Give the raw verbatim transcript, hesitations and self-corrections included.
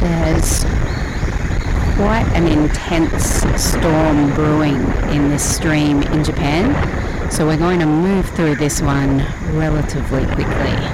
There's quite an intense storm brewing in this stream in Japan, so we're going to move through this one relatively quickly.